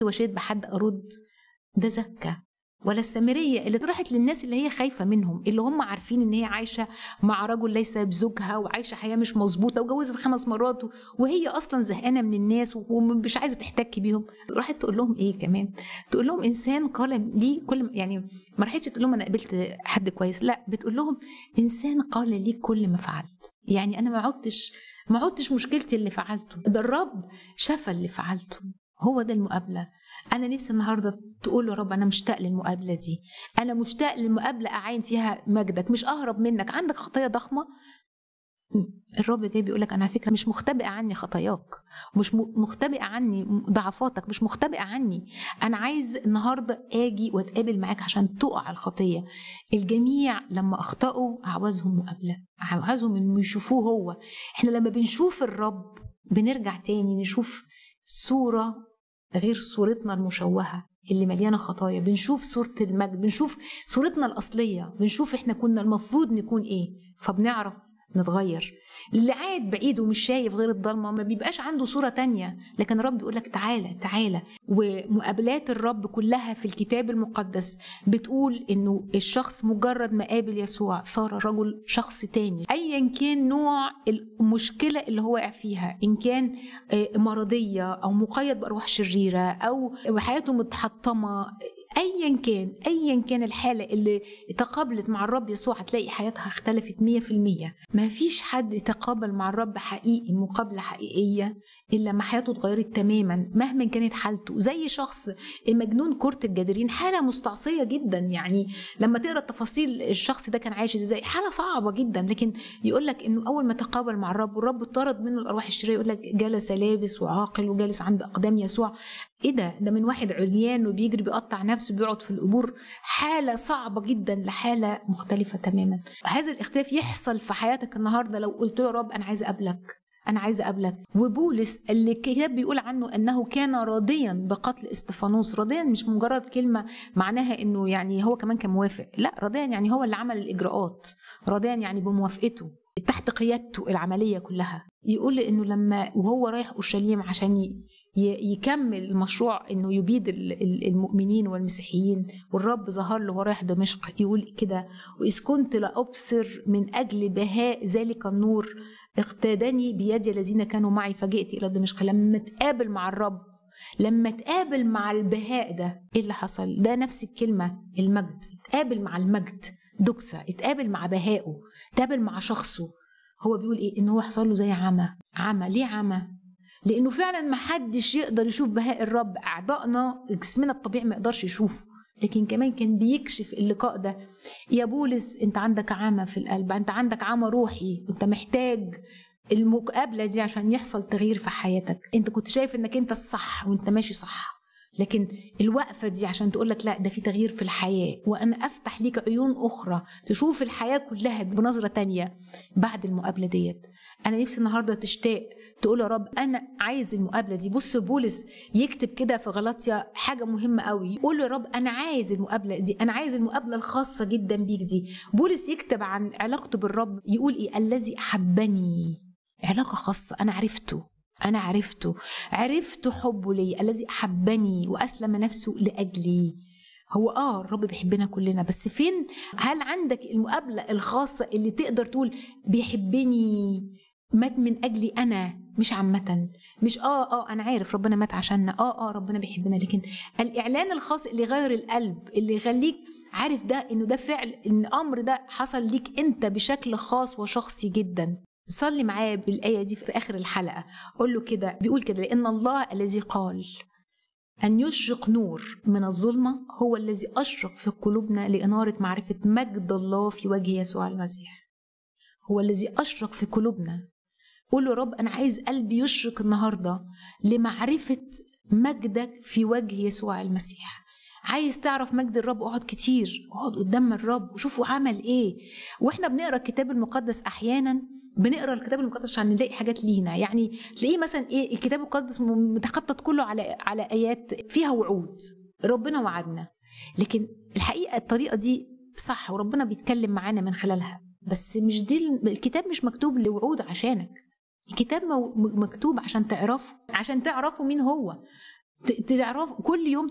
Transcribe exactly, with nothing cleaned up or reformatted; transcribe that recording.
وشيت بحد أرد، ده زكى. ولا السامرية اللي راحت للناس اللي هي خايفة منهم، اللي هم عارفين ان هي عايشة مع رجل ليس بزوجها وعايشة حياة مش مظبوطة وجوزت خمس مرات وهي اصلا زهقانة من الناس ومش عايزة تحتك بيهم، راحت تقول لهم ايه كمان؟ تقول لهم انسان قال لي كل، يعني ما راحتش تقول لهم انا قابلت حد كويس، لا بتقول لهم انسان قال لي كل ما فعلت. يعني انا ما عدتش ما عدتش مشكلتي اللي فعلته، ده الرب شفى اللي فعلته. هو ده المقابلة. أنا نفسي النهاردة تقول له رب أنا مشتاق للمقابلة دي، أنا مشتاق للمقابلة أعين فيها مجدك، مش أهرب منك. عندك خطايا ضخمة، الرب جاي بيقولك أنا على فكرة مش مختبئة عني خطاياك، مش مختبئة عني ضعفاتك، مش مختبئة عني. أنا عايز النهاردة آجي واتقابل معاك عشان تقع الخطية. الجميع لما أخطأوا عاوزهم مقابلة، عاوزهم إنه يشوفوه هو. إحنا لما بنشوف الرب بنرجع تاني نشوف صورة غير صورتنا المشوهة اللي مليانة خطايا، بنشوف صورة المجد، بنشوف صورتنا الأصلية، بنشوف إحنا كنا المفروض نكون إيه، فبنعرف نتغير. اللي قاعد بعيد ومش شايف غير الضلمة ما بيبقاش عنده صورة تانية، لكن الرب بيقولك تعالى تعالى. ومقابلات الرب كلها في الكتاب المقدس بتقول إنه الشخص مجرد ما قابل يسوع صار رجل شخص تاني، أيا كان نوع المشكلة اللي هو واقع فيها، إن كان مرضية أو مقيد بأرواح شريرة أو حياته متحطمة، ايا كان ايا كان الحاله اللي تقابلت مع الرب يسوع هتلاقي حياتها اختلفت مية في المية. ما فيش حد يتقابل مع الرب حقيقي مقابله حقيقيه الا ما حياته اتغيرت تماما مهما كانت حالته. زي شخص مجنون كرة الجدرين، حاله مستعصيه جدا، يعني لما تقرا تفاصيل الشخص ده كان عايش ازاي، حاله صعبه جدا، لكن يقول لك انه اول ما تقابل مع الرب والرب طرد منه الارواح الشريره، يقول لك جلس لابس وعاقل وجالس عند اقدام يسوع. ايه ده؟ ده من واحد عريان وبيجري بيقطع نفسه بيقعد في القبور، حاله صعبه جدا لحاله مختلفه تماما. هذا الاختلاف يحصل في حياتك النهارده لو قلت له رب انا عايز اقابلك، انا عايز اقابلك. وبولس اللي الكتاب بيقول عنه انه كان راضيا بقتل استفانوس، راضيا مش مجرد كلمه معناها انه يعني هو كمان كان موافق، لا، راضيا يعني هو اللي عمل الاجراءات، راضيا يعني بموافقته تحت قيادته العمليه كلها. يقول انه لما وهو رايح اورشليم عشان يكمل المشروع انه يبيد المؤمنين والمسيحيين، والرب ظهر له وهو رايح دمشق، يقول كده: واذ كنت لابصر من اجل بهاء ذلك النور اقتادني بيدي الذين كانوا معي فجئت الى دمشق. لما تقابل مع الرب، لما تقابل مع البهاء ده، ايه اللي حصل؟ ده نفس الكلمه المجد. تقابل مع المجد دكسة، اتقابل مع بهائه، تقابل مع شخصه. هو بيقول ايه؟ ان هو حصل له زي عمى. عمى ليه عمى؟ لانه فعلا ما حدش يقدر يشوف بهاء الرب. اعضائنا جسمنا الطبيعي ما يقدرش يشوفه، لكن كمان كان بيكشف اللقاء ده. يا بولس انت عندك عمى في القلب، انت عندك عمى روحي، انت محتاج المقابله دي عشان يحصل تغيير في حياتك. انت كنت شايف انك انت الصح وانت ماشي صح، لكن الوقفة دي عشان تقولك لا، ده في تغيير في الحياة، وأنا أفتح ليك عيون أخرى تشوف الحياة كلها بنظرة تانية بعد المقابلة ديت. أنا نفسي النهاردة تشتاق تقول يا رب أنا عايز المقابلة دي. بص بولس يكتب كده في غلاطيا حاجة مهمة قوي، يقول يا رب أنا عايز المقابلة دي، أنا عايز المقابلة الخاصة جدا بيك دي. بولس يكتب عن علاقته بالرب يقول إيه؟ الذي أحبني، علاقة خاصة، أنا عرفته أنا عرفته عرفت حبه لي، الذي أحبني وأسلم نفسه لأجلي. هو آه الرب بيحبنا كلنا، بس فين؟ هل عندك المقابلة الخاصة اللي تقدر تقول بيحبني، مات من أجلي أنا، مش عامة، مش آه آه أنا عارف ربنا مات عشاننا، آه آه ربنا بيحبنا، لكن الإعلان الخاص اللي يغير القلب، اللي يخليك عارف ده إنه ده فعل، إن أمر ده حصل ليك أنت بشكل خاص وشخصي جدا. صلي معايا بالآية دي في آخر الحلقة، قول له كده، بيقول كده: لأن الله الذي قال أن يشرق نور من الظلمة هو الذي أشرق في قلوبنا لإنارة معرفة مجد الله في وجه يسوع المسيح. هو الذي أشرق في قلوبنا. قول له رب أنا عايز قلبي يشرق النهاردة لمعرفة مجدك في وجه يسوع المسيح. عايز تعرف مجد الرب؟ اقعد كتير، اقعد قدام الرب وشوفوا عمل ايه. واحنا بنقرا الكتاب المقدس احيانا بنقرا الكتاب المقدس عشان نلاقي حاجات لينا، يعني تلاقيه مثلا ايه، الكتاب المقدس متخطط كله على على ايات فيها وعود، ربنا وعدنا، لكن الحقيقه الطريقه دي صح وربنا بيتكلم معانا من خلالها، بس مش دي الكتاب مش مكتوب لوعود عشانك. الكتاب مكتوب عشان تعرفه، عشان تعرفوا مين هو. تعرف كل يوم